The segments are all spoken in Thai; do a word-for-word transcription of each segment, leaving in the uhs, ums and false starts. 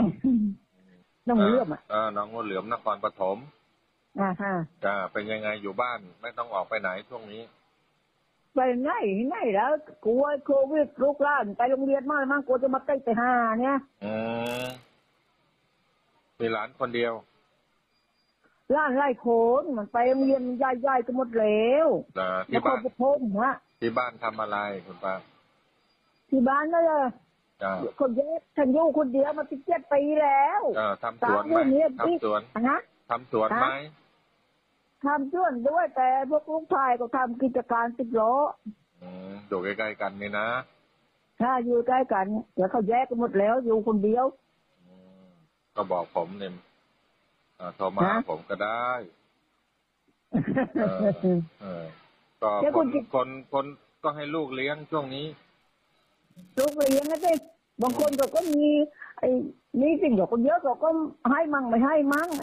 น้องงูเหลือมอ่ะเออน้องงูเหลือมนครปฐมอ่าฮะจ้าเป็นยังไงอยู่บ้านไม่ต้องออกไปไหนช่วงนี้ไปไหนไหนแล้วกลัวโควิดลูกหลานไปโรงเรียนมากมั้งกลัวจะมาใกล้ไปหาเนี่ยอืมมีหลานคนเดียวหลานไล่โคนมันไปโรงเรียนใหญ่ๆกันหมดแล้วที่บ้านปฐมฮะที่บ้านทำอะไรคุณป้าที่บ้านนั่นแหละคนเยอะฉันอยู่คนเดียวมาสิบเจ็ดปีแล้วทำสวนไหมทำสวนนะทำสวนไหมทำสวนด้วยแต่พวกลูกชายก็ทำกิจการติดล้ออยู่ใกล้ๆกันนี่นะถ้าอยู่ใกล้กันเดี๋ยวเขาแยกกันหมดแล้วอยู่คนเดียวก็บอกผมเนี่ยโทรมาผมก็ได้ก็คนคนคนก็ให้ลูกเลี้ยงช่วงนี้ลูกเลี้ยงนะสิบางคนก็มีไอ้นี่สิ่งเดียวคนเยอะก็ให้มั่งไม่ให้มั่ง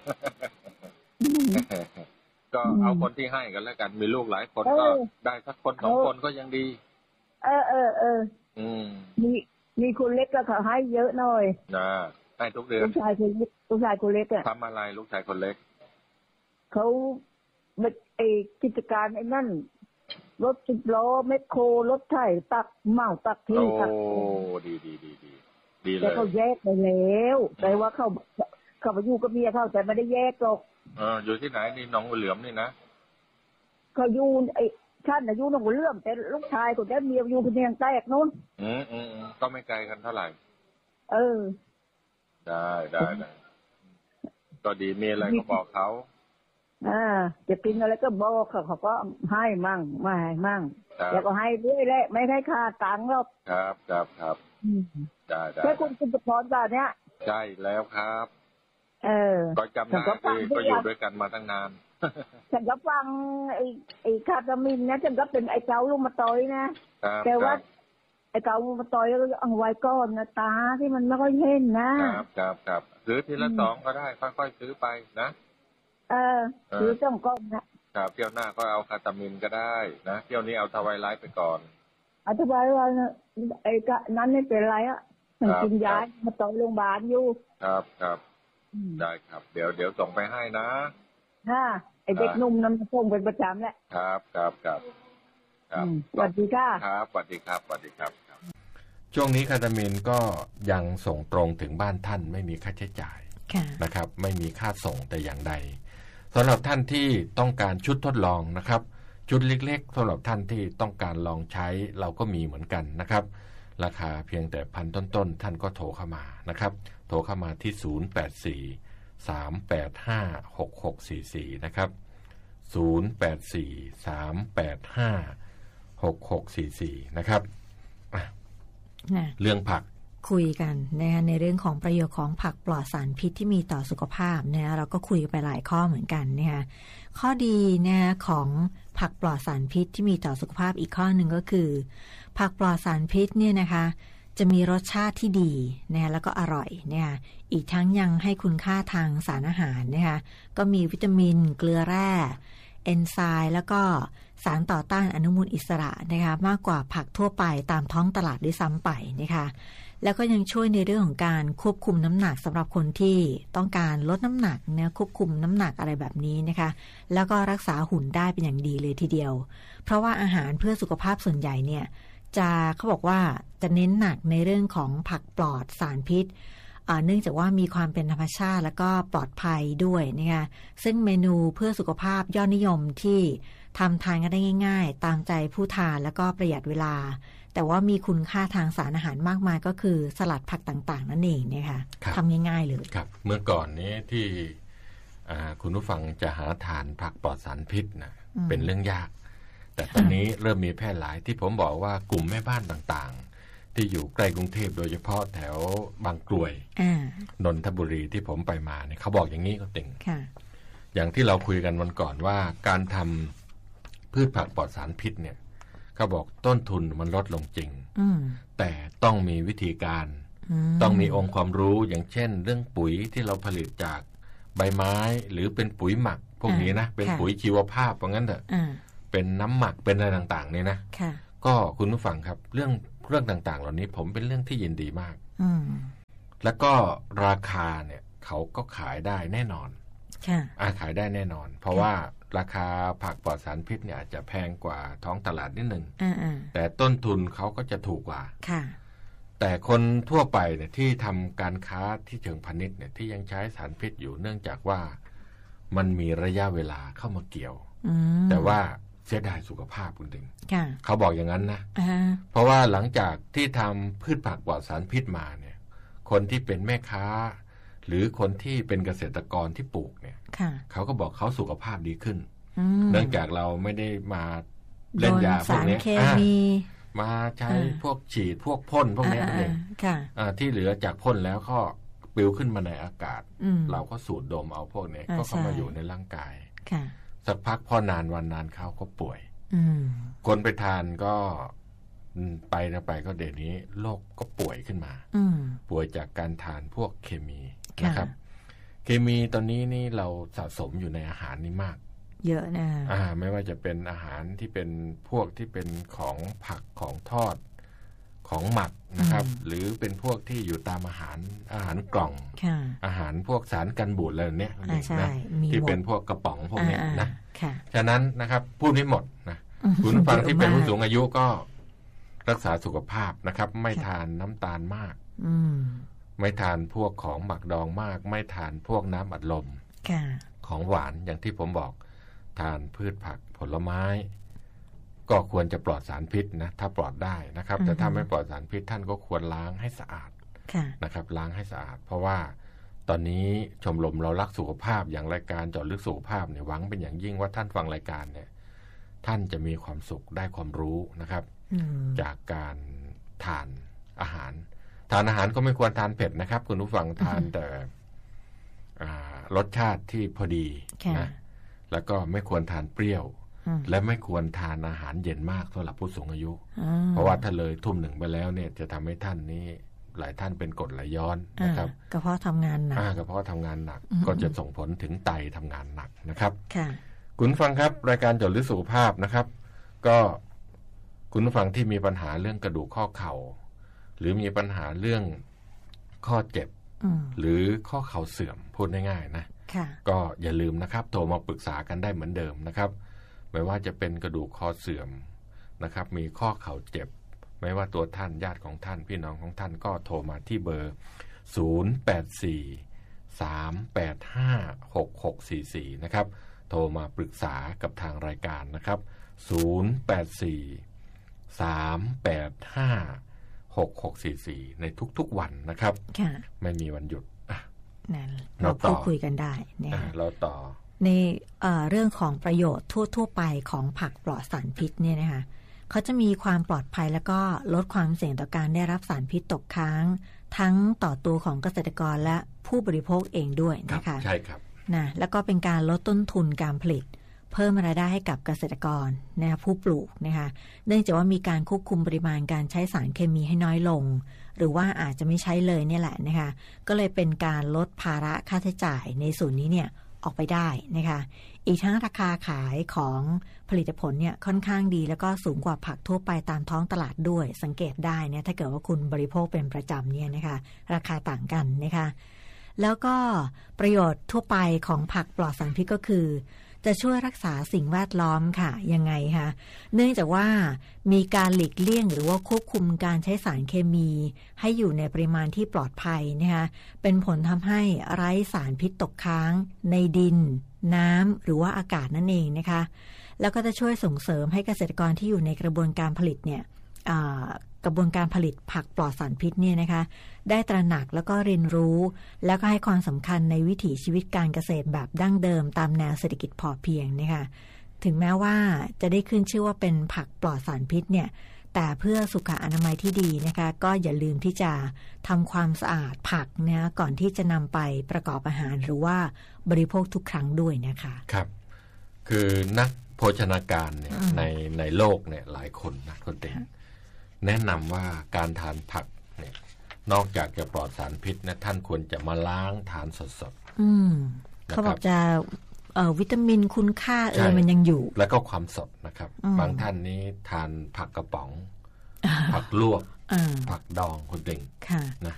ก็เอาคนที่ให้กันแล้วกันมีลูกหลายคนก็ได้สักคนสองคนก็ยังดีเออเออเออมีมีคนเล็กก็เขาให้เยอะหน่อยนะให้ทุกเดือนลูกชายคนเล็กลูกชายคนเล็กอะทำอะไรลูกชายคนเล็กเขาไอ้กิจการไอ้นั่นรถสิบล้อแมคโครรถไถตักเหมาตักที่ตักโอ้ดีดีดีดีดีเลยแต่เขาแยกไปแล้วแต่ว่าเขาเขาไปอยู่กับเมียเขาแต่ไม่ได้แยกหรอกเอออยู่ที่ไหนนี่น้องเหลือมนี่นะเขาอยู่ไอ้ท่านอายุน้องเหลือมแต่ลูกชายคนนี้เมียอยู่คนเดียวแตกนู้นอืมอืมก็ไม่ไกลกันเท่าไหร่เออได้ได้ได้ก็ดีมีอะไรก็บอกเขาอ่าจะกินอะไรก็บอกเขาเขาก็ให้มั่งไม่ให้มั่งแล้วก็ให้ด้วยแหละไม่ได้ค่าตังค์หรอกครับครับครับได้ได้แค่คุณคุณจะพรแบบเนี้ยใช่แล้วครับเออก็จำได้ก็อยู่ด้วยกันมาตั้งนานฉันก็ฟังไอ้ไอ้คาตามินนะฉันก็เป็นไอ้เกาลูกมาตอยนะแต่ว่าไอ้เกาลูกมาตอยก็เอาไว้ก้อนนะตาที่มันไม่ค่อยเห็นนะครับครับครับซื้อทีละสองก็ได้ค่อยๆซื้อไปนะเออซื้อต้องก้อนนะครับเที่ยวหน้าก็เอาคาตามินก็ได้นะเที่ยวนี้เอาทวายไลท์ไปก่อนเอาทวายไลท์ไอ้ก็นั้นไม่เป็นไรอ่ะมันกินยามาต่อโรงพยาบาลอยู่ครับครับได้ครับเดี๋ยวเดี๋ยวส่งไปให้นะฮะไอ้เด็กหนุ่มนำส่งเป็นประจำแหละครับครับครับครับสวัสดีค่ะครับสวัสดีครับสวัสดีครับช่วงนี้คาตามินก็ยังส่งตรงถึงบ้านท่านไม่มีค่าใช้จ่ายนะครับไม่มีค่าส่งแต่อย่างใดสำหรับท่านที่ต้องการชุดทดลองนะครับชุดเล็กๆสำหรับท่านที่ต้องการลองใช้เราก็มีเหมือนกันนะครับราคาเพียงแต่พันต้นๆท่านก็โทรเข้ามานะครับโทรเข้ามาที่ศูนย์ แปด สี่ สาม แปด ห้า หก หก สี่ สี่นะครับศูนย์ แปด สี่ สาม แปด ห้า หก หก สี่ สี่นะครับเรื่องผักคุยกันนะคะในเรื่องของประโยชน์ของผักปลอดสารพิษที่มีต่อสุขภาพนะคะเราก็คุยไปหลายข้อเหมือนกันนะคะข้อดีนะคะของผักปลอดสารพิษที่มีต่อสุขภาพอีกข้อหนึ่งก็คือผักปลอดสารพิษเนี่ยนะคะจะมีรสชาติที่ดีนะคะแล้วก็อร่อยนะคะอีกทั้งยังให้คุณค่าทางสารอาหารนะคะก็มีวิตามินเกลือแร่เอนไซม์แล้วก็สารต่อต้านอนุมูลอิสระนะคะมากกว่าผักทั่วไปตามท้องตลาดด้วยซ้ำไปนะคะแล้วก็ยังช่วยในเรื่องของการควบคุมน้ำหนักสำหรับคนที่ต้องการลดน้ำหนักนะควบคุมน้ำหนักอะไรแบบนี้นะคะแล้วก็รักษาหุ่นได้เป็นอย่างดีเลยทีเดียวเพราะว่าอาหารเพื่อสุขภาพส่วนใหญ่เนี่ยจะเขาบอกว่าจะเน้นหนักในเรื่องของผักปลอดสารพิษเนื่องจากว่ามีความเป็นธรรมชาติแล้วก็ปลอดภัยด้วยนะคะซึ่งเมนูเพื่อสุขภาพยอดนิยมที่ทำทานกันได้ง่ายๆตามใจผู้ทานแล้วก็ประหยัดเวลาแต่ว่ามีคุณค่าทางสารอาหารมากมายก็คือสลัดผักต่างๆนั่นเองนะคะทำง่ายๆเลยครับเมื่อก่อนนี้ที่คุณผู้ฟังจะหาทานผักปลอดสารพิษนะเป็นเรื่องยากแต่ตอนนี้เริ่มมีแพร่หลายที่ผมบอกว่ากลุ่มแม่บ้านต่างๆที่อยู่ใกล้กรุงเทพโดยเฉพาะแถวบางกรวยนนทบุรีที่ผมไปมาเนี่ยเขาบอกอย่างนี้ก็ติ่งอย่างที่เราคุยกันวันก่อนว่าการทำพืชผักปลอดสารพิษเนี่ยเขาบอกต้นทุนมันลดลงจริงแต่ต้องมีวิธีการต้องมีองค์ความรู้อย่างเช่นเรื่องปุ๋ยที่เราผลิตจากใบไม้หรือเป็นปุ๋ยหมักพวกนี้นะเป็นปุ๋ยชีวภาพว่างั้นเถอะเป็นน้ำหมักเป็นอะไรต่างๆเนี่ยนะก็คุณผู้ฟังครับเรื่องเรื่องต่างๆเหล่านี้ผมเป็นเรื่องที่ยินดีมากแล้วก็ราคาเนี่ยเขาก็ขายได้แน่นอนค่ะขายได้แน่นอนเพราะว่าราคาผักปลอดสารพิษเนี่ยอาจจะแพงกว่าท้องตลาดนิดนึงแต่ต้นทุนเขาก็จะถูกกว่าแต่คนทั่วไปเนี่ยที่ทำการค้าที่เชิงพาณิชย์เนี่ยที่ยังใช้สารพิษอยู่เนื่องจากว่ามันมีระยะเวลาเข้ามาเกี่ยวแต่ว่าเสียดายสุขภาพคุณติงเขาบอกอย่างนั้นนะเพราะว่าหลังจากที่ทำพืชผักปลอดสารพิษมาเนี่ยคนที่เป็นแม่ค้าหรือคนที่เป็นเกษตรกรที่ปลูกเนี่ยเขาก็บอกเขาสุขภาพดีขึ้นเนื่องจากเราไม่ได้มาเล่นยาพวกนี้มาใช้พวกฉีดพวกพ่นพวกนี้เองที่เหลือจากพ่นแล้วก็ปลิวขึ้นมาในอากาศเราก็สูดดมเอาพวกนี้ก็เข้ามาอยู่ในร่างกายสักพักพอนานวันนานเขาก็ป่วยคนไปทานก็ไปนะไปก็เดี๋ยวนี้โรคก็ป่วยขึ้นมาป่วยจากการทานพวกเคมีนะครับเคมีตอนนี้นี่เราสะสมอยู่ในอาหารนี่มากเยอะนะอ่าไม่ว่าจะเป็นอาหารที่เป็นพวกที่เป็นของผักของทอดของหมักนะครับหรือเป็นพวกที่อยู่ตามอาหารอาหารกล่องอาหารพวกสารกันบูดอะไรเนี้ยนะที่เป็นพวกกระป๋องพวกนี้นะฉะนั้นนะครับพูดไม่หมดนะคุณฟังที่เป็นผู้สูงอายุก็รักษาสุขภาพนะครับไม่ทานน้ำตาลมากไม่ทานพวกของหมักดองมากไม่ทานพวกน้ำอัดลมของหวานอย่างที่ผมบอกทานพืชผักผลไม้ก็ควรจะปลอดสารพิษนะถ้าปลอดได้นะครับแต่ถ้าไม่ปลอดสารพิษท่านก็ควรล้างให้สะอาดนะครับล้างให้สะอาดเพราะว่าตอนนี้ชมรมเรารักสุขภาพอย่างรายการเจาะลึกสุขภาพเนี่ยหวังเป็นอย่างยิ่งว่าท่านฟังรายการเนี่ยท่านจะมีความสุขได้ความรู้นะครับจากการทานอาหารทานอาหารก็ไม่ควรทานเผ็ดนะครับคุณผู้ฟังทานแต่รสชาติที่พอดีนะแล้วก็ไม่ควรทานเปรี้ยวและไม่ควรทานอาหารเย็นมากสำหรับผู้สูงอายุเพราะว่าถ้าเลยทุ่มหนึ่งไปแล้วเนี่ยจะทำให้ท่านนี้หลายท่านเป็นกรดไหลย้อนนะครับกระเพาะทำงานหนักกระเพาะทำงานหนักก็จะส่งผลถึงไตทำงานหนักนะครับคุณฟังครับรายการเจาะลึกสุขภาพนะครับก็คุณฟังที่มีปัญหาเรื่องกระดูกข้อเข่าหรือมีปัญหาเรื่องข้อเจ็บหรือข้อเข่าเสื่อมพูดง่ายๆนะก็อย่าลืมนะครับโทรมาปรึกษากันได้เหมือนเดิมนะครับไม่ว่าจะเป็นกระดูกคอเสื่อมนะครับมีข้อเข่าเจ็บไม่ว่าตัวท่านญาติของท่านพี่น้องของท่านก็โทรมาที่เบอร์ศูนย์ แปด สี่ สาม แปด ห้า หก หก สี่ สี่นะครับโทรมาปรึกษากับทางรายการนะครับศูนย์ แปด สี่ สาม แปด ห้า หก หก สี่ สี่ในทุกๆวันนะครับไม่มีวันหยุดเราพูดคุยกันได้เนี่ยเราต่อใน เอ่อ เรื่องของประโยชน์ทั่วๆไปของผักปลอดสารพิษเนี่ยนะคะเขาจะมีความปลอดภัยแล้วก็ลดความเสี่ยงต่อการได้รับสารพิษตกค้างทั้งต่อตัวของเกษตรกรและผู้บริโภคเองด้วยนะคะใช่ครับนะแล้วก็เป็นการลดต้นทุนการผลิตเพิ่มรายได้ให้กับเกษตรกรนะคะผู้ปลูกนะคะเนื่องจากว่ามีการควบคุมปริมาณการใช้สารเคมีให้น้อยลงหรือว่าอาจจะไม่ใช้เลยเนี่ยแหละนะคะก็เลยเป็นการลดภาระค่าใช้จ่ายในส่วนนี้เนี่ยออกไปได้นะคะอีกทั้งราคาขายของผลิตผลเนี่ยค่อนข้างดีแล้วก็สูงกว่าผักทั่วไปตามท้องตลาดด้วยสังเกตได้เนี่ยถ้าเกิดว่าคุณบริโภคเป็นประจำเนี่ยนะคะราคาต่างกันนะคะแล้วก็ประโยชน์ทั่วไปของผักปลอดสารพิษก็คือจะช่วยรักษาสิ่งแวดล้อมค่ะยังไงคะเนื่องจากว่ามีการหลีกเลี่ยงหรือว่าควบคุมการใช้สารเคมีให้อยู่ในปริมาณที่ปลอดภัยนะคะเป็นผลทำให้ไร้สารพิษตกค้างในดินน้ำหรือว่าอากาศนั่นเองนะคะแล้วก็จะช่วยส่งเสริมให้เกษตรกรที่อยู่ในกระบวนการผลิตเนี่ยกระบวนการผลิตผักปลอดสารพิษเนี่ยนะคะได้ตระหนักแล้วก็เรียนรู้แล้วก็ให้ความสำคัญในวิถีชีวิตการเกษตรแบบดั้งเดิมตามแนวเศรษฐกิจพอเพียงนะคะถึงแม้ว่าจะได้ขึ้นชื่อว่าเป็นผักปลอดสารพิษเนี่ยแต่เพื่อสุขอนามัยที่ดีนะคะก็อย่าลืมที่จะทำความสะอาดผักนะก่อนที่จะนำไปประกอบอาหารหรือว่าบริโภคทุกครั้งด้วยนะคะครับคือนักโภชนาการเนี่ยในในโลกเนี่ยหลายคนนะคนเต็มแนะนำว่าการทานผักเนี่ยนอกจากจะปลอดสารพิษนะท่านควรจะมาล้างทานสดๆอืมเขาบอกจะเอ่อวิตามินคุณค่าเออมันยังอยู่แล้วก็ความสดนะครับบางท่านนี้ทานผักกระป๋องผักลวกผักดองคุณเต็งนะ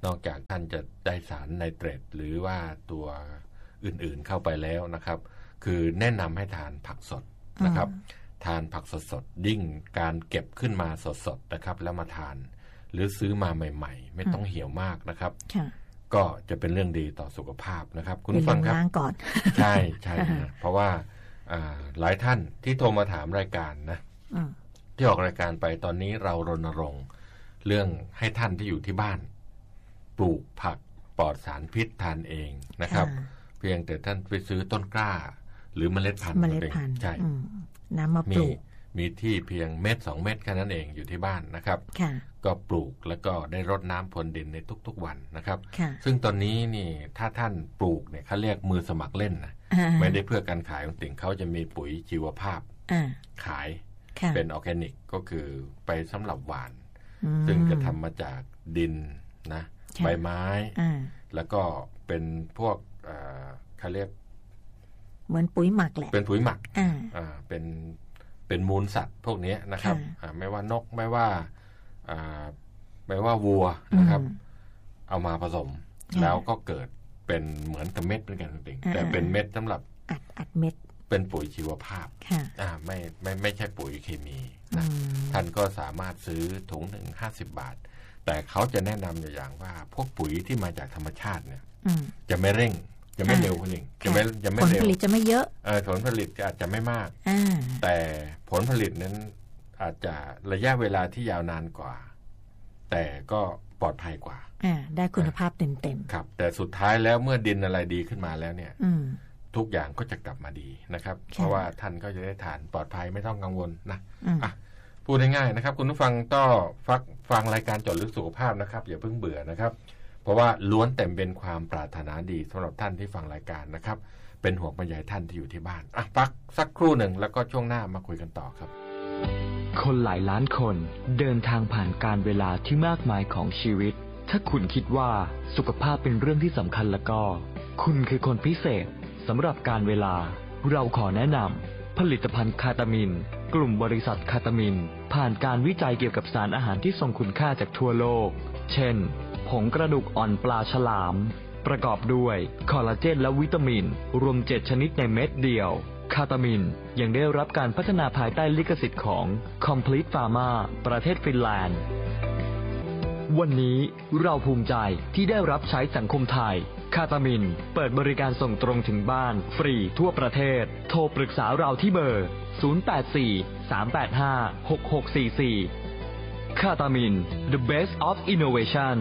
นอกจากท่านจะได้สารไนเตรตหรือว่าตัวอื่นๆเข้าไปแล้วนะครับคือแนะนำให้ทานผักสดนะครับทานผักสดๆยิ่งการเก็บขึ้นมาสดๆนะครับแล้วมาทานหรือซื้อมาใหม่ๆไม่ต้องเหี่ยวมากนะครับก็จะเป็นเรื่องดีต่อสุขภาพนะครับคุณผู้ฟังครับก่อนใช่ใช่เพราะว่าหลายท่านที่โทรมาถามรายการนะที่ออกรายการไปตอนนี้เรารณรงค์เรื่องให้ท่านที่อยู่ที่บ้านปลูกผักปลอดสารพิษทานเองนะครับเพียงแต่ท่านไปซื้อต้นกล้าหรือเมล็ดพันธุ์เมล็ดพันธุ์ใช่น้ำมาปลูกมีที่เพียงเม็ดสองเม็ดแค่นั้นเองอยู่ที่บ้านนะครับก็ปลูกแล้วก็ได้รดน้ำพรวนดินในทุกๆวันนะครับซึ่งตอนนี้นี่ถ้าท่านปลูกเนี่ยเขาเรียกมือสมัครเล่นนะไม่ได้เพื่อการขายของติ่งเขาจะมีปุ๋ยชีวภาพขายเป็นออร์แกนิกก็คือไปสำหรับหวานซึ่งจะทำมาจากดินนะใบไม้แล้วก็เป็นพวกเขาเรียกเหมือนปุ๋ยหมักแหละเป็นปุ๋ยหมักอ่าเป็นเป็นมูลสัตว์พวกนี้นะครับไม่ว่านกไม่ว่าไม่ว่าวัวนะครับเอามาผสมแล้วก็เกิดเป็นเหมือนกับเม็ดเป็นกันจริงแต่เป็นเม็ดสำหรับอัดอัดเม็ดเป็นปุ๋ยชีวภาพอ่าไม่ไม่ไม่ใช่ปุ๋ยเคมีนะท่านก็สามารถซื้อถุงหนึ่งห้าสิบบาทแต่เขาจะแนะนำอย่างว่าพวกปุ๋ยที่มาจากธรรมชาติเนี่ยจะไม่เร่งจะไม่เร็วคุณหญิงจะไม่จะไม่เร็วผลผลิตจะไม่เยอะเออผลผลิตอาจจะไม่มากแต่ผลผลิตนั้นอาจจะระยะเวลาที่ยาวนานกว่าแต่ก็ปลอดภัยกว่าได้คุณภาพเต็มๆครับแต่สุดท้ายแล้วเมื่อดินอะไรดีขึ้นมาแล้วเนี่ยทุกอย่างก็จะกลับมาดีนะครับเพราะว่าท่านก็จะได้ทานปลอดภัยไม่ต้องกังวลนะอ่ะพูดง่ายๆนะครับคุณผู้ฟังก็ฟังฟังรายการเจาะลึกสุขภาพนะครับอย่าเพิ่งเบื่อนะครับเพราะว่าล้วนแต่เป็นความปรารถนาดีสำหรับท่านที่ฟังรายการนะครับเป็นห่วงบรรยายท่านที่อยู่ที่บ้านอ่ะพักสักครู่หนึ่งแล้วก็ช่วงหน้ามาคุยกันต่อครับคนหลายล้านคนเดินทางผ่านการเวลาที่มากมายของชีวิตถ้าคุณคิดว่าสุขภาพเป็นเรื่องที่สำคัญแล้วก็คุณคือคนพิเศษสำหรับการเวลาเราขอแนะนำผลิตภัณฑ์คาตามินกลุ่มบริษัทคาตามินผ่านการวิจัยเกี่ยวกับสารอาหารที่ทรงคุณค่าจากทั่วโลกเช่นผงกระดูกอ่อนปลาฉลามประกอบด้วยคอลลาเจนและวิตามินรวมเจ็ดชนิดในเม็ดเดียวคาตามินยังได้รับการพัฒนาภายใต้ลิขสิทธิ์ของ Complete Pharma ประเทศฟินแลนด์วันนี้เราภูมิใจที่ได้รับใช้สังคมไทยคาตามินเปิดบริการส่งตรงถึงบ้านฟรีทั่วประเทศโทรปรึกษาเราที่เบอร์ศูนย์ แปด สี่ สาม แปด ห้า หก หก สี่ สี่คาตามิน The Best of Innovation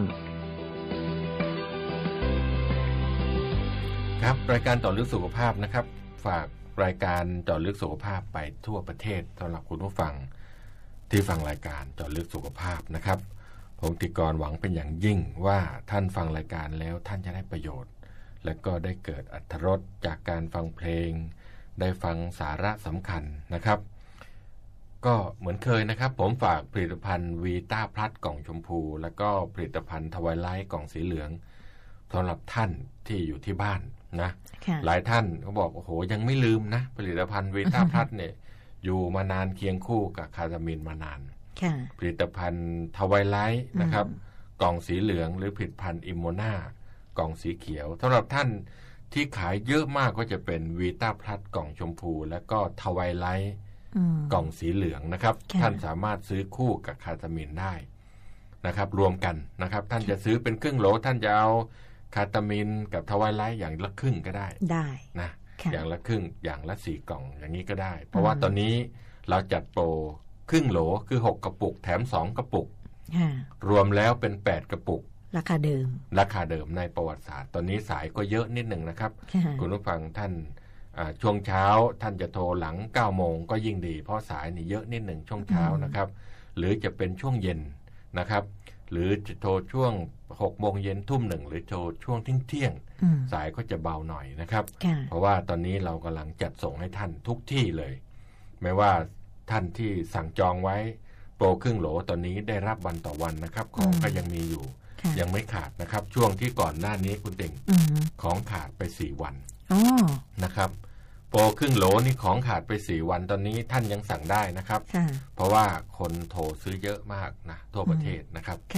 ครับรายการเจาะลึกสุขภาพนะครับฝากรายการเจาะลึกสุขภาพไปทั่วประเทศสำหรับคุณผู้ฟังที่ฟังรายการเจาะลึกสุขภาพนะครับผมติกรหวังเป็นอย่างยิ่งว่าท่านฟังรายการแล้วท่านจะได้ประโยชน์และก็ได้เกิดอรรถรสจากการฟังเพลงได้ฟังสาระสำคัญนะครับก็เหมือนเคยนะครับผมฝากผลิตภัณฑ์วีต้าพลัสกล่องชมพูแล้วก็ผลิตภัณฑ์ทวายไลท์กล่องสีเหลืองสำหรับท่านที่อยู่ที่บ้านนะหลายท่านก็บอกโอ้โหยังไม่ลืมนะผลิตภัณฑ์วีต้าพลัสเนี่ยอยู่มานานเคียงคู่กับคาตามินมานานผลิตภัณฑ์ทวายไลท์นะครับกล่องสีเหลืองหรือผลิตภัณฑ์อิมโมนากล่องสีเขียวสำหรับท่านที่ขายเยอะมากก็จะเป็นวีต้าพลัสกล่องชมพูแล้วก็ทวายไลท์กล่องสีเหลืองนะครับท่านสามารถซื้อคู่กับคาตามินได้นะครับรวมกันนะครับท่านจะซื้อเป็นครึ่งโหลท่านจะเอาคาตามินกับทวายไลท์อย่างละครึ่งก็ได้ได้นะอย่างละครึ่งอย่างละสี่กล่องอย่างนี้ก็ได้เพราะว่าตอนนี้เราจัดโปรครึ่งโหลคือหกกระปุกแถมสองกระปุกรวมแล้วเป็นแปดกระปุกราคาเดิมราคาเดิมในประวัติศาสตร์ตอนนี้สายก็เยอะนิดหนึ่งนะครับคุณผู้ฟังท่านช่วงเช้าท่านจะโทรหลังเก้าโมงก็ยิ่งดีเพราะสายนี่เยอะนิดหนึ่งช่วงเช้านะครับหรือจะเป็นช่วงเย็นนะครับหรือจะโทรช่วงหกโมงเย็นทุ่มหนึ่งหรือโทรช่วงเที่ยงสายก็จะเบาหน่อยนะครับเพราะว่าตอนนี้เรากำลังจัดส่งให้ท่านทุกที่เลยไม่ว่าท่านที่สั่งจองไว้โปรครึ่งโหลตอนนี้ได้รับวันต่อวันนะครับของก็ยังมีอยู่ยังไม่ขาดนะครับช่วงที่ก่อนหน้านี้คุณเต่งของขาดไปสี่วันนะครับโปรครึ่งโหลนี่ของขาดไปสี่วันตอนนี้ท่านยังสั่งได้นะครับเพราะว่าคนโทรซื้อเยอะมากนะทั่วประเทศนะครับ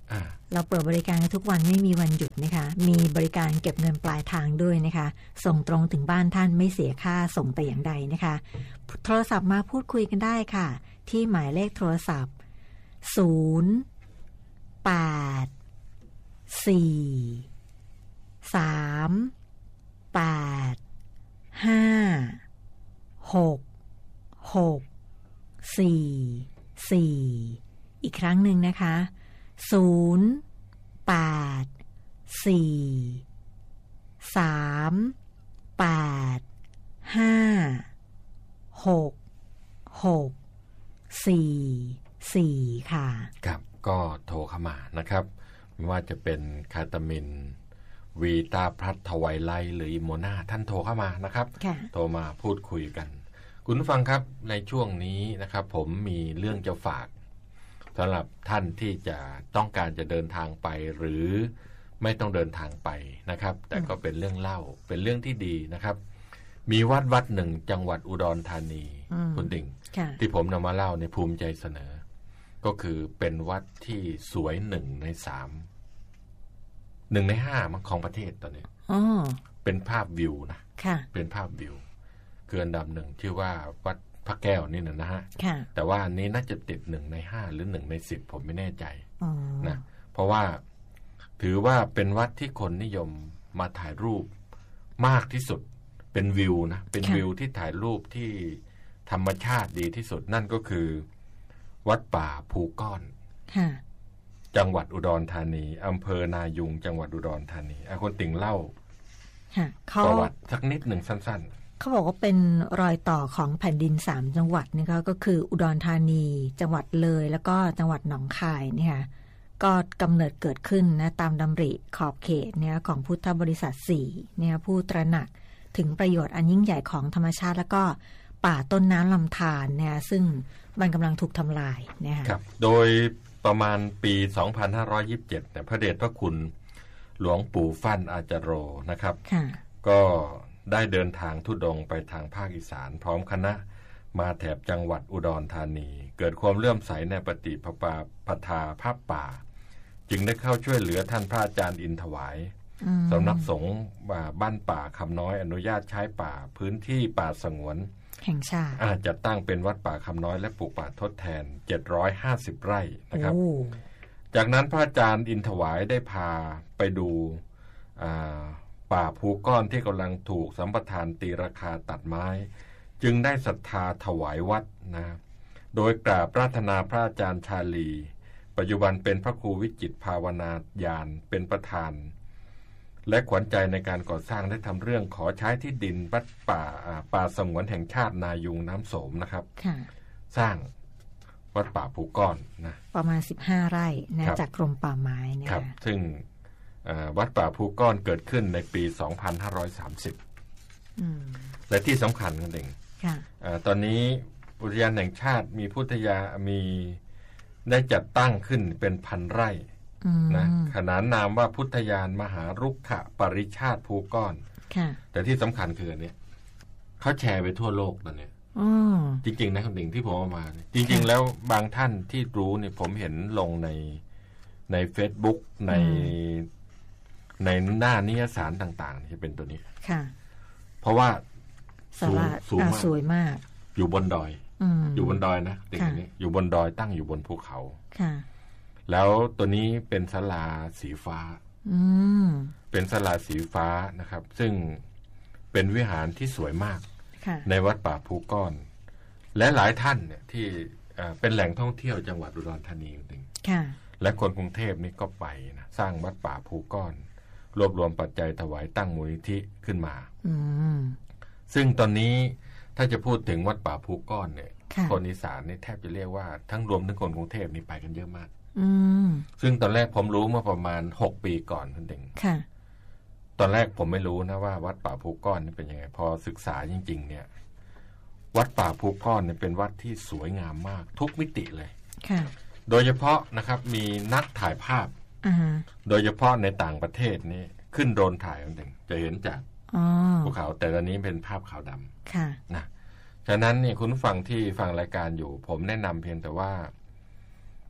เราเปิดบริการทุกวันไม่มีวันหยุดนะคะมีบริการเก็บเงินปลายทางด้วยนะคะส่งตรงถึงบ้านท่านไม่เสียค่าส่งแต่อย่างใดนะคะโทรศัพท์มาพูดคุยกันได้ค่ะที่หมายเลขโทรศัพท์ศูนย์ แปด สี่ สาม แปด ห้า หก หก สี่ สี่ อีกครั้งหนึ่งนะคะศูนย์ แปด สี่ สาม แปด ห้า หก หก สี่ สี่ ค่ะครับก็โทรเข้ามานะครับไม่ว่าจะเป็นคาตามินวีตาพลัสทไวไลหรืออิโมนาท่านโทรเข้ามานะครับโทรมาพูดคุยกันคุณผู้ฟังครับในช่วงนี้นะครับผมมีเรื่องจะฝากสำหรับท่านที่จะต้องการจะเดินทางไปหรือไม่ต้องเดินทางไปนะครับแต่ก็เป็นเรื่องเล่าเป็นเรื่องที่ดีนะครับมีวัดวัดหนึ่งจังหวัดอุดรธานีคุณดิ่งที่ผมนำมาเล่าในภูมิใจเสนอก็คือเป็นวัดที่สวยหนึ่งในสามหนึ่งในห้าของประเทศตอนนี้เป็นภาพวิวนะเป็นภาพวิวเกินดำหนึ่งชื่อว่าวัดพระแก้วนี่นะนะฮะแต่ว่าอันนี้น่าจะติดหนึ่งในห้าหรือหนึ่งในสิบผมไม่แน่ใจนะเพราะว่าถือว่าเป็นวัดที่คนนิยมมาถ่ายรูปมากที่สุดเป็นวิวนะเป็นวิวที่ถ่ายรูปที่ธรรมชาติดีที่สุดนั่นก็คือวัดป่าภูก้อนจังหวัดอุดรธานีอำเภอนายุงจังหวัดอุดรธานีคนติ่งเล่าประวัติสักนิดหนึ่งสั้นๆเขาบอกว่าเป็นรอยต่อของแผ่นดินสามจังหวัดนะคะก็คืออุดรธานีจังหวัดเลยแล้วก็จังหวัดหนองคายเนี่ยก็กำเนิดเกิดขึ้นนะตามดำริขอบเขตเนี่ยของพุทธบริษัทสี่เนี่ยผู้ตระหนักถึงประโยชน์อันยิ่งใหญ่ของธรรมชาติแล้วก็ป่าต้นน้ำลำธารเนี่ยซึ่งมันกำลังถูกทำลายนะคะครับโดยประมาณปีสองพันห้าร้อยยี่สิบเจ็ดเนี่ยพระเดชพระคุณหลวงปู่ฟั่นอาจารโรนะครับก็ได้เดินทางธุดงค์ไปทางภาคอีสานพร้อมคณะมาแถบจังหวัดอุดรธานีเกิดความเลื่อมใสในปฏิปปาปทาภาพป่าจึงได้เข้าช่วยเหลือท่านพระอาจารย์อินถวายสำนักสงฆ์บ้านป่าคำน้อยอนุญาตใช้ป่าพื้นที่ป่าสงวนแห่งชาติจัดตั้งเป็นวัดป่าคำน้อยและปลูกป่าทดแทนเจ็ดร้อยห้าสิบไร่นะครับจากนั้นพระอาจารย์อินถวายได้พาไปดูป่าภูก้อนที่กำลังถูกสัมปทานตีราคาตัดไม้จึงได้ศรัทธาถวายวัดนะโดยกราบปรารถนาพระอาจารย์ชาลีปัจจุบันเป็นพระครูวิจิตรภาวนาญาณเป็นประธานและขวัญใจในการก่อสร้างได้ทำเรื่องขอใช้ที่ดินวัดป่าป่าสงวนแห่งชาตินายุงน้ำโสมนะครับสร้างวัดป่าภูก้อนนะประมาณสิบห้าไร่นะจากกรมป่าไม้นะครับซึ่งวัดป่าภูก้อนเกิดขึ้นในปีสองพันห้าร้อยสามสิบและที่สำคัญกันเองตอนนี้อุทยานแห่งชาติมีพุทธยามีได้จัดตั้งขึ้นเป็นพันไร่นะขนานนามว่าพุทธยานมหารุกขปริชาติภูก้อนแต่ที่สำคัญคืออันนี้เขาแชร์ไปทั่วโลกตอนนี้จริงๆนะคุณดิ่งที่ผมเอามาจริงๆแล้วบางท่านที่รู้เนี่ยผมเห็นลงในใน Facebook ในในหน้านิยสารต่างๆที่เป็นตัวนี้เพราะว่าสูงสูงมากสวยมากอยู่บนดอยอยู่บนดอยนะดิ่งนี้อยู่บนดอยตั้งอยู่บนภูเขาแล้วตัวนี้เป็นศาลาสีฟ้าเป็นศาลาสีฟ้านะครับซึ่งเป็นวิหารที่สวยมากในวัดป่าภูก้อนและหลายท่านเนี่ยที่เป็นแหล่งท่องเที่ยวจังหวัดอุดรธานีจริงและคนกรุงเทพนี่ก็ไปนะสร้างวัดป่าภูก้อนรวบรวมปัจจัยถวายตั้งมูลนิธิขึ้นมาซึ่งตอนนี้ถ้าจะพูดถึงวัดป่าภูก้อนเนี่ยคนอีสานนี่แทบจะเรียกว่าทั้งรวมทั้งคนกรุงเทพนี่ไปกันเยอะมากซึ่งตอนแรกผมรู้เมื่อประมาณหกปีก่อนนั่นเองตอนแรกผมไม่รู้นะว่าวัดป่าภูก้อนนี่เป็นยังไงพอศึกษาจริงๆเนี่ยวัดป่าภูก้อนเนี่ยเป็นวัดที่สวยงามมากทุกมิติเลยโดยเฉพาะนะครับมีนักถ่ายภาพโดยเฉพาะในต่างประเทศนี่ขึ้นโดรนถ่ายนั่นเองจะเห็นจากภูเขาแต่ตอนนี้เป็นภาพขาวดำนะฉะนั้นเนี่ยคุณฟังที่ฟังรายการอยู่ผมแนะนำเพียงแต่ว่า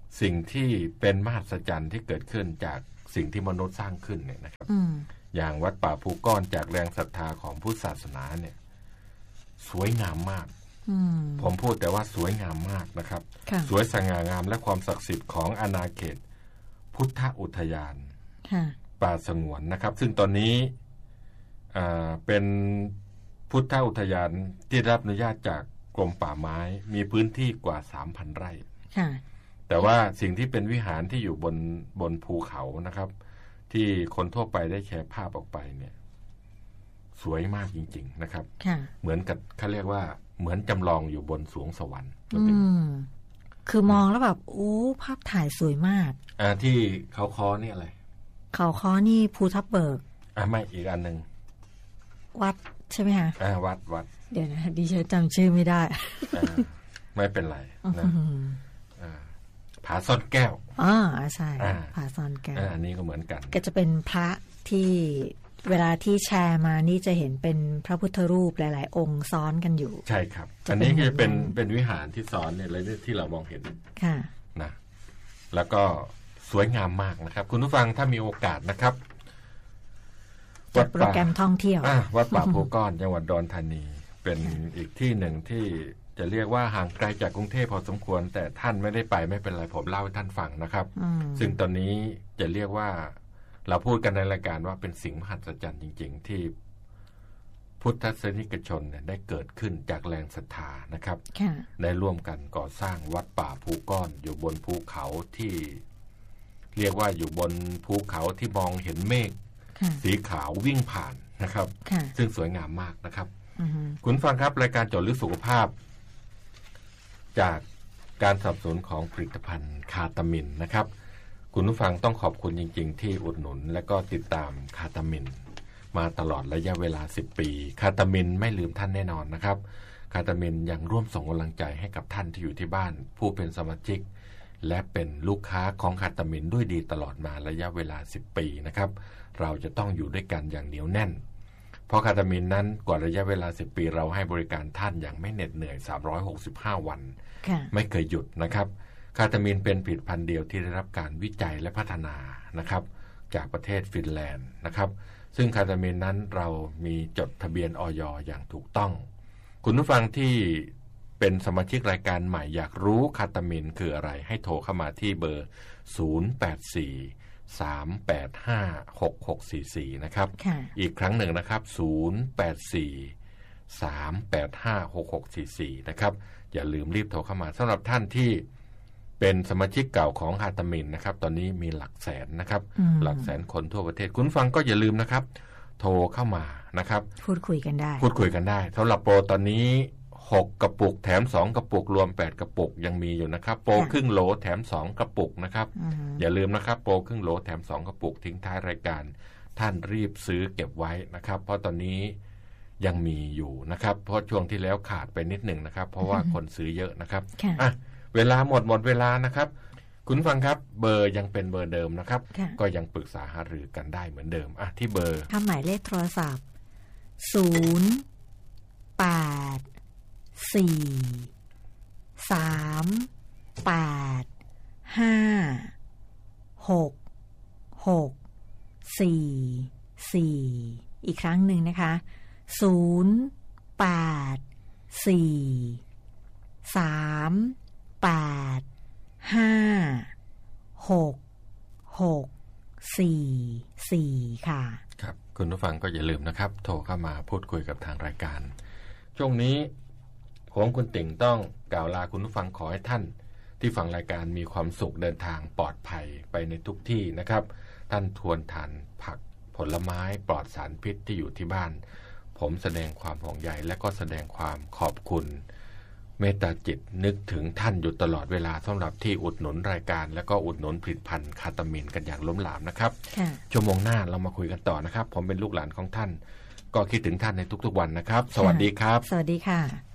สิ่งที่เป็นมหัศจรรย์ที่เกิดขึ้นจากสิ่งที่มนุษย์สร้างขึ้นเนี่ยนะครับอย่างวัดป่าภูก้อนจากแรงศรัทธาของพุทธศาสนาเนี่ยสวยงามมากผมพูดแต่ว่าสวยงามมากนะครับสวยสง่างามและความศักดิ์สิทธิ์ของอาณาเขตพุทธอุทยานป่าสงวนนะครับซึ่งตอนนี้เป็นพุทธอุทยานที่รับอนุญาตจากกรมป่าไม้มีพื้นที่กว่า สามพัน ไร่แต่ว่าสิ่งที่เป็นวิหารที่อยู่บนบนภูเขานะครับที่คนทั่วไปได้แชร์ภาพออกไปเนี่ยสวยมากจริงๆนะครับเหมือนกับเขาเรียกว่าเหมือนจำลองอยู่บนสวงสวรรค์คือมองแล้วแบบโอ้ภาพถ่ายสวยมากอ่าที่เขาคอนี่อะไรเขาคอนี่ภูทับเบิกอ่าไม่อีกอันนึงวัดใช่ไหมคะอ่าวัดวัดเดี๋ยวนะดิฉันจำชื่อไม่ได้ไม่เป็นไรนะผาซ่อนแก้วอ๋อใช่ผาซ่อนแก้วอันนี้ก็เหมือนกันก็จะเป็นพระที่เวลาที่แชร์มานี่จะเห็นเป็นพระพุทธรูปหลายๆองค์ซ้อนกันอยู่ใช่ครับอันนี้ก็จะเป็นเป็นวิหารที่ซ้อนเนี่ยอะไรที่เรามองเห็นค่ะนะแล้วก็สวยงามมากนะครับคุณผู้ฟังถ้ามีโอกาสนะครับจัดโปรแกรมท่องเที่ยววัดป่าภูก้อนจังหวัดอุดรธานีเป็นอีกที่หนึ่งที่จะเรียกว่าห่างไกลจากกรุงเทพพอสมควรแต่ท่านไม่ได้ไปไม่เป็นไรผมเล่าให้ท่านฟังนะครับซึ่งตอนนี้จะเรียกว่าเราพูดกันในรายการว่าเป็นสิ่งมหัศจรรย์จริงๆที่พุทธศาสนิกชนเนี่ยได้เกิดขึ้นจากแรงศรัทธานะครับได้ร่วมกันก่อสร้างวัดป่าภูก้อนอยู่บนภูเขาที่เรียกว่าอยู่บนภูเขาที่มองเห็นเมฆสีขาววิ่งผ่านนะครับซึ่งสวยงามมากนะครับคุณฟังครับรายการเจาะลึกสุขภาพจากการสนับสนุนของผลิตภัณฑ์คาตามินนะครับคุณผู้ฟังต้องขอบคุณจริงๆที่อุดหนุนและก็ติดตามคาตามินมาตลอดระยะเวลาสิบปีคาตามินไม่ลืมท่านแน่นอนนะครับคาตามินยังร่วมส่งกำลังใจให้กับท่านที่อยู่ที่บ้านผู้เป็นสมาชิกและเป็นลูกค้าของคาตามินด้วยดีตลอดมาระยะเวลาสิบปีนะครับเราจะต้องอยู่ด้วยกันอย่างเหนียวแน่นเพราะคาตามินนั้นกว่าระยะเวลาสิบปีเราให้บริการท่านอย่างไม่เหน็ดเหนื่อยสามร้อยหกสิบห้าวันไม่เคยหยุดนะครับคาตามินเป็นผลิตภัณฑ์เดียวที่ได้รับการวิจัยและพัฒนานะครับจากประเทศฟินแลนด์นะครับซึ่งคาตามินนั้นเรามีจดทะเบียนอย.อย่างถูกต้องคุณผู้ฟังที่เป็นสมาชิกรายการใหม่อยากรู้คาตามินคืออะไรให้โทรเข้ามาที่เบอร์ศูนย์ แปด สี่ สาม แปด ห้า หก หก สี่ สี่นะครับอีกครั้งหนึ่งนะครับศูนย์ แปด สี่ สาม แปด ห้า หก หก สี่ สี่นะครับอย่าลืมรีบโทรเข้ามาสำหรับท่านที่เป็นสมาชิกเก่าของคาตามินนะครับตอนนี้มีหลักแสนนะครับหลักแสนคนทั่วประเทศคุณฟังก็อย่าลืมนะครับโทรเข้ามานะครับพูดคุยกันได้พูดคุยกันได้สำหรับโปรตอนนี้หกกระปุกแถมสองกระปุกรวมแปดกระปุกยังมีอยู่นะครับโปรครึ่งโหลแถมสองกระปุกนะครับอย่าลืมนะครับโปรครึ่งโหลแถมสองกระปุกทิ้งท้ายรายการท่านรีบซื้อเก็บไว้นะครับเพราะตอนนี้ยังมีอยู่นะครับเพราะช่วงที่แล้วขาดไปนิดหนึ่งนะครับเพราะว่าคนซื้อเยอะนะครับอ่ะเวลาหมดหมดเวลานะครับคุณฟังครับเบอร์ยังเป็นเบอร์เดิมนะครับก็ยังปรึกษาหารือกันได้เหมือนเดิมอ่ะที่เบอร์ทำหมายเลขโทรศัพท์ศูนย์ แปด สี่ สาม แปด ห้า หก หก สี่ สี่อีกครั้งหนึ่งนะคะศูนย์ แปด สี่ สาม แปด ห้า หก หก สี่ สี่ค่ะครับคุณผู้ฟังก็อย่าลืมนะครับโทรเข้ามาพูดคุยกับทางรายการช่วงนี้ผมคุณติ่งต้องกล่าวลาคุณผู้ฟังขอให้ท่านที่ฟังรายการมีความสุขเดินทางปลอดภัยไปในทุกที่นะครับท่านทวนทานผักผลไม้ปลอดสารพิษที่อยู่ที่บ้านผมแสดงความห่วงใยและก็แสดงความขอบคุณเมตตาจิตนึกถึงท่านอยู่ตลอดเวลาสำหรับที่อุดหนุนรายการและก็อุดหนุนผลิตภัณฑ์คาตามินกันอย่างล้มหลามนะครับชั่วโมงหน้าเรามาคุยกันต่อนะครับผมเป็นลูกหลานของท่านก็คิดถึงท่านในทุกๆวันนะครับสวัสดีครับสวัสดีค่ะ